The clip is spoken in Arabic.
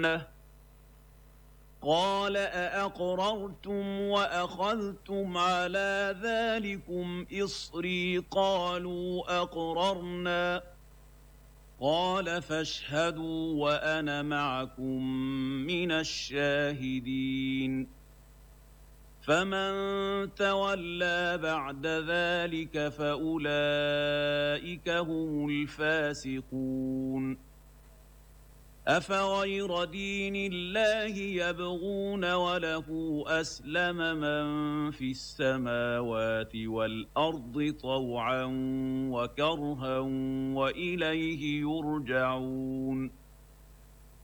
قال أأقررتم وأخذتم على ذلكم إصري قالوا أقررنا قال فاشهدوا وأنا معكم من الشاهدين فمن تولى بعد ذلك فأولئك هم الفاسقون أفغير دين الله يبغون وله أسلم من في السماوات والأرض طوعا وكرها وإليه يرجعون